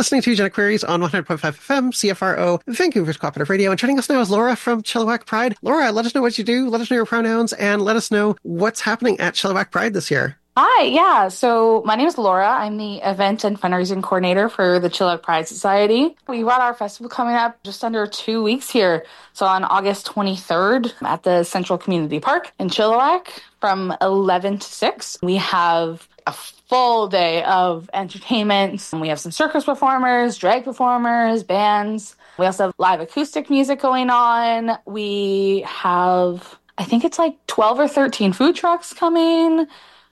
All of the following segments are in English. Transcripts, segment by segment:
listening to Genic Queries on 100.5 FM, CFRO, Vancouver's Cooperative Radio. And joining us now is Laura from Chilliwack Pride. Laura, let us know what you do, let us know your pronouns, and let us know what's happening at Chilliwack Pride this year. Hi, yeah. So my name is Laura. I'm the event and fundraising coordinator for the Chilliwack Pride Society. We've got our festival coming up just under 2 weeks here. So on August 23rd at the Central Community Park in Chilliwack from 11 to 6. We have a full day of entertainment. We have some circus performers, drag performers, bands. We also have live acoustic music going on. We have, I think it's like 12 or 13 food trucks coming,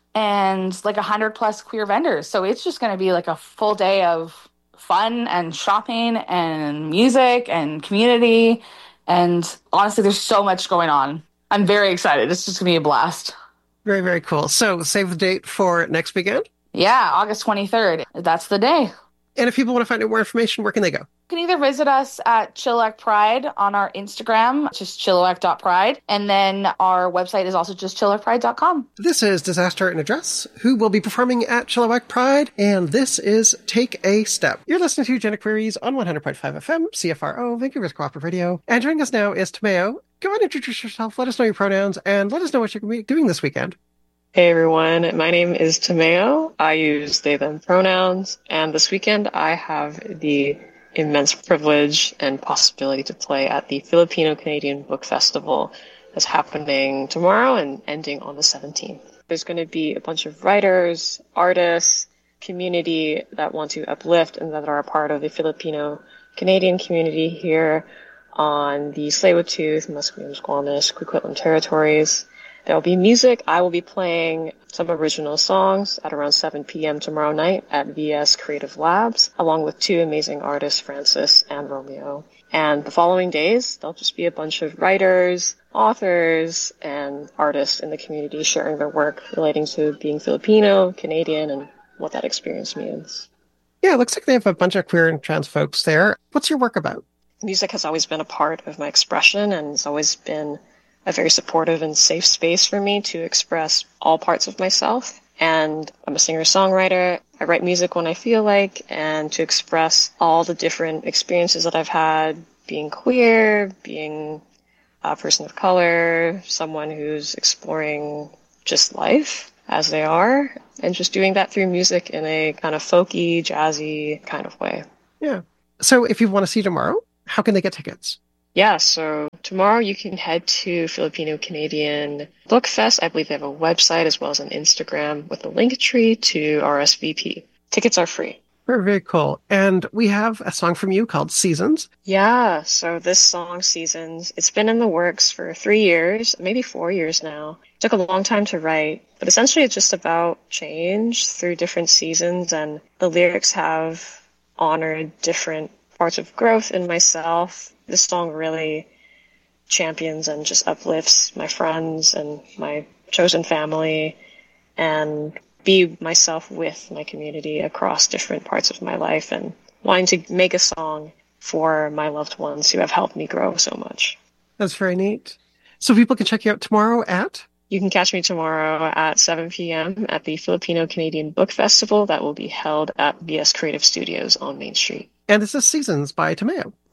and like 100 plus queer vendors. So it's just going to be like a full day of fun and shopping and music and community. And honestly, there's so much going on. I'm very excited. It's just going to be a blast. Very, very cool. So save the date for next weekend? Yeah, August 23rd. That's the day. And if people want to find out more information, where can they go? You can either visit us at Chilliwack Pride on our Instagram, just chilliwack.pride, and then our website is also just chilliwackpride.com. This is Disaster in a Dress, who will be performing at Chilliwack Pride, and this is Take a Step. You're listening to Genic Queries on 100.5 FM, CFRO, Vancouver's Cooperative Radio, and joining us now is Tomeo. Go ahead and introduce yourself, let us know your pronouns, and let us know what you're going to be doing this weekend. Hey everyone, my name is Tomeo. I use they, them pronouns, and this weekend I have the immense privilege and possibility to play at the Filipino-Canadian Book Festival that's happening tomorrow and ending on the 17th. There's going to be a bunch of writers, artists, community that want to uplift and that are a part of the Filipino-Canadian community here on the Tsleil-Waututh, Musqueam, Squamish, Coquitlam territories. There will be music. I will be playing some original songs at around 7 p.m. tomorrow night at VS Creative Labs, along with two amazing artists, Francis and Romeo. And the following days, there'll just be a bunch of writers, authors, and artists in the community sharing their work relating to being Filipino, Canadian, and what that experience means. Yeah, it looks like they have a bunch of queer and trans folks there. What's your work about? Music has always been a part of my expression, and it's always been a very supportive and safe space for me to express all parts of myself. And I'm a singer-songwriter. I write music when I feel like, and to express all the different experiences that I've had, being queer, being a person of color, someone who's exploring just life as they are, and just doing that through music in a kind of folky, jazzy kind of way. Yeah. So if you want to see tomorrow, how can they get tickets? Yeah, so tomorrow you can head to Filipino-Canadian Book Fest. I believe they have a website as well as an Instagram with a link tree to RSVP. Tickets are free. Very, very cool. And we have a song from you called Seasons. Yeah, so this song, Seasons, it's been in the works for 3 years, maybe 4 years now. It took a long time to write, but essentially it's just about change through different seasons, and the lyrics have honored different parts of growth in myself. This song really champions and just uplifts my friends and my chosen family, and be myself with my community across different parts of my life, and wanting to make a song for my loved ones who have helped me grow so much. That's very neat. So people can check you out tomorrow at? You can catch me tomorrow at 7 p.m. at the Filipino-Canadian Book Festival that will be held at VS Creative Studios on Main Street. And this is Seasons by Tomeo.